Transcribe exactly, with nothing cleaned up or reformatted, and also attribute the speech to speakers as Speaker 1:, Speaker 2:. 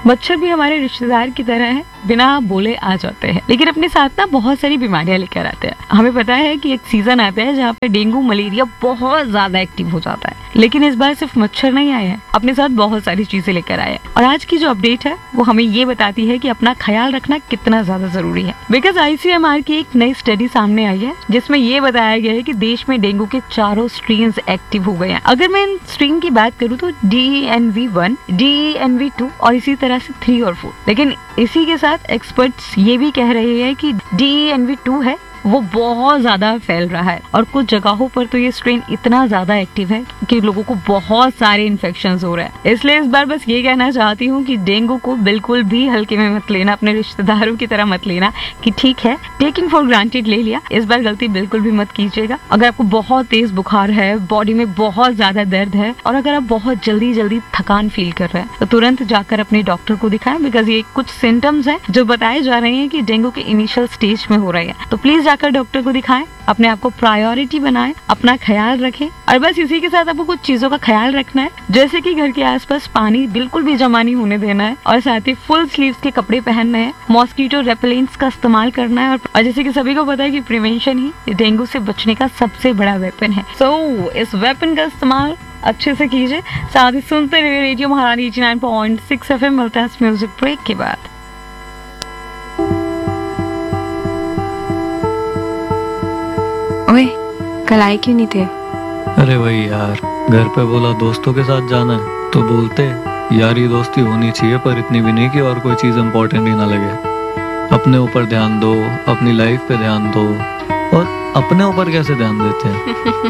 Speaker 1: मच्छर भी हमारे रिश्तेदार की तरह है, बिना बोले आ जाते हैं, लेकिन अपने साथ ना बहुत सारी बीमारियां लेकर आते हैं। हमें पता है कि एक सीजन आता है जहाँ पे डेंगू मलेरिया बहुत ज्यादा एक्टिव हो जाता है, लेकिन इस बार सिर्फ मच्छर नहीं आए हैं, अपने साथ बहुत सारी चीजें लेकर आए हैं। और आज की जो अपडेट है वो हमें ये बताती है कि अपना ख्याल रखना कितना ज्यादा जरूरी है। बिकॉज आईसीएमआर की एक नई स्टडी सामने आई है जिसमें ये बताया गया है कि देश में डेंगू के चारों स्ट्रेन्स एक्टिव हो गए हैं। अगर मैं इन स्ट्रेन की बात करूँ तो D E N V one, D E N V to और इसी तरह से थ्री और फोर। लेकिन इसी के साथ एक्सपर्ट्स ये भी कह रहे हैं कि D E N V to है वो बहुत ज्यादा फैल रहा है और कुछ जगहों पर तो ये स्ट्रेन इतना ज्यादा एक्टिव है कि लोगों को बहुत सारे इन्फेक्शंस हो रहे हैं। इसलिए इस बार बस ये कहना चाहती हूँ कि डेंगू को बिल्कुल भी हल्के में मत लेना, अपने रिश्तेदारों की तरह मत लेना कि ठीक है टेकिंग फॉर ग्रांटेड ले लिया। इस बार गलती बिल्कुल भी मत कीजिएगा। अगर आपको बहुत तेज बुखार है, बॉडी में बहुत ज्यादा दर्द है और अगर आप बहुत जल्दी जल्दी थकान फील कर रहे हैं तो तुरंत जाकर अपने डॉक्टर को दिखाएं। बिकॉज ये कुछ सिम्टम्स हैं जो बताए जा रहे हैं कि डेंगू के इनिशियल स्टेज में हो रहे हैं। तो प्लीज जाकर डॉक्टर को दिखाएं, अपने आप को प्रायोरिटी बनाएं, अपना ख्याल रखें। और बस इसी के साथ आपको कुछ चीजों का ख्याल रखना है, जैसे कि घर के आसपास पानी बिल्कुल भी जमा नहीं होने देना है और साथ ही फुल स्लीव्स के कपड़े पहनने हैं, मॉस्किटो रेपेलेंट्स का इस्तेमाल करना है। और जैसे कि सभी को पता है कि प्रिवेंशन ही डेंगू से बचने का सबसे बड़ा वेपन है। सो so, इस वेपन का इस्तेमाल अच्छे से कीजिए। साथ ही सुनते रहिए रेडियो महारानी eighty nine point six F M. मिलता है म्यूजिक ब्रेक के बाद।
Speaker 2: ओए, कल आए क्यों नहीं थे?
Speaker 3: अरे वही यार, घर पे बोला दोस्तों के साथ जाना है तो बोलते यारी दोस्ती होनी चाहिए पर इतनी भी नहीं कि और कोई चीज इम्पोर्टेंट ही ना लगे। अपने ऊपर ध्यान दो, अपनी लाइफ पे ध्यान दो। और अपने ऊपर कैसे ध्यान देते हैं?